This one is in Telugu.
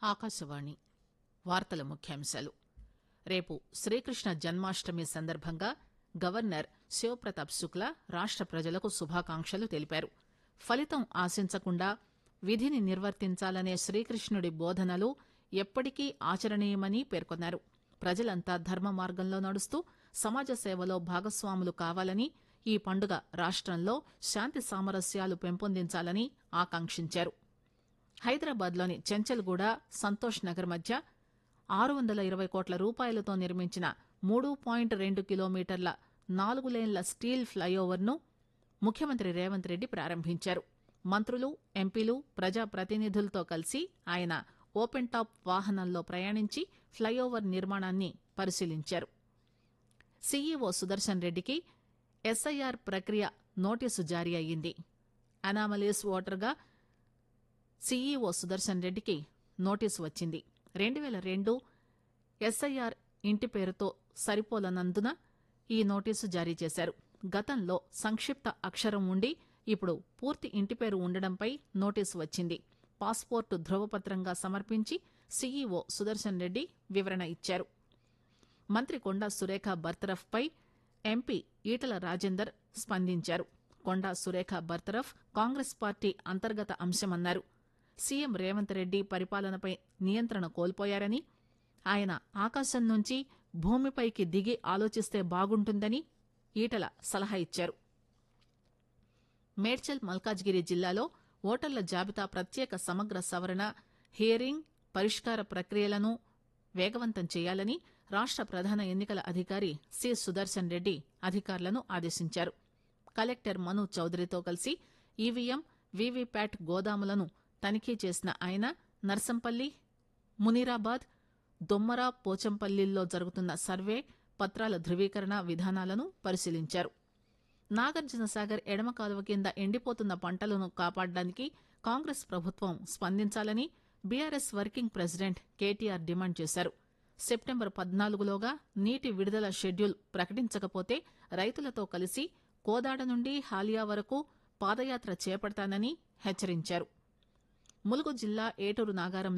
ఆకాశవాణి వార్తల ముఖ్యాంశాలు. రేపు శ్రీకృష్ణ జన్మాష్టమి సందర్భంగా గవర్నర్ శివప్రతాప్ శుక్లా రాష్ట ప్రజలకు శుభాకాంక్షలు తెలిపారు. ఫలితం ఆశించకుండా విధిని నిర్వర్తించాలనే శ్రీకృష్ణుడి బోధనలు ఎప్పటికీ ఆచరణీయమని పేర్కొన్నారు. ప్రజలంతా ధర్మ మార్గంలో నడుస్తూ సమాజ సేవలో భాగస్వాములు కావాలని, ఈ పండుగ రాష్టంలో శాంతి సామరస్యాలు పెంపొందించాలని ఆకాంక్షించారు. హైదరాబాద్ లోని చెంచల్గూడ, సంతోష్ నగర్ మధ్య 620 కోట్ల రూపాయలతో నిర్మించిన 3.2 కిలోమీటర్ల 4 లేన్ల స్టీల్ ఫ్లైఓవర్ ను ముఖ్యమంత్రి రేవంత్ రెడ్డి ప్రారంభించారు. మంత్రులు, ఎంపీలు, ప్రజాప్రతినిధులతో కలిసి ఆయన ఓపెన్ టాప్ వాహనంలో ప్రయాణించి ఫ్లైఓవర్ నిర్మాణాన్ని పరిశీలించారు. సీఈఓ సుదర్శన్ రెడ్డికి ఎస్ఐఆర్ ప్రక్రియ నోటీసు జారీ అయ్యింది. అనామలీస్ ఓటర్గా సీఈఓ సుదర్శన్ రెడ్డికి నోటీసు వచ్చింది. 2002 ఎస్ఐఆర్ ఇంటి పేరుతో సరిపోలనందున ఈ నోటీసు జారీ చేశారు. గతంలో సంక్షిప్త అక్షరం ఉండి ఇప్పుడు పూర్తి ఇంటి పేరు ఉండడంపై నోటీసు వచ్చింది. పాస్పోర్టు ధృవపత్రంగా సమర్పించి సీఈఓ సుదర్శన్ రెడ్డి వివరణ ఇచ్చారు. మంత్రి కొండా సురేఖ బర్తరఫ్ పై ఎంపీ ఈటల రాజేందర్ స్పందించారు. కొండా సురేఖ బర్తరఫ్ కాంగ్రెస్ పార్టీ అంతర్గత అంశమన్నారు. సీఎం రేవంత్ రెడ్డి పరిపాలనపై నియంత్రణ కోల్పోయారని, ఆయన ఆకాశం నుంచి భూమిపైకి దిగి ఆలోచిస్తే బాగుంటుందని ఈటల సలహా ఇచ్చారు. మేడ్చల్ మల్కాజ్గిరి జిల్లాలో ఓటర్ల జాబితా ప్రత్యేక సమగ్ర సవరణ, హియరింగ్, పరిష్కార ప్రక్రియలను వేగవంతం చేయాలని రాష్ట ప్రధాన ఎన్నికల అధికారి సి సుదర్శన్ రెడ్డి అధికారులను ఆదేశించారు. కలెక్టర్ మను చౌదరితో కలిసి ఈవీఎం, వీవీప్యాట్ గోదాములను తనిఖీ చేసిన ఆయన నర్సంపల్లి, మునీరాబాద్, దొమ్మర, పోచంపల్లిల్లో జరుగుతున్న సర్వే, పత్రాల ధృవీకరణ విధానాలను పరిశీలించారు. నాగార్జునసాగర్ ఎడమ కాలువ కింద ఎండిపోతున్న పంటలను కాపాడడానికి కాంగ్రెస్ ప్రభుత్వం స్పందించాలని BRS working president KTR demand చేశారు. సెప్టెంబర్ 14లోగా నీటి విడుదల షెడ్యూల్ ప్రకటించకపోతే రైతులతో కలిసి కోదాడ నుండి హాలియా వరకు పాదయాత్ర చేపడతానని హెచ్చరించారు. ములుగు జిల్లా ఏటూరు నాగారం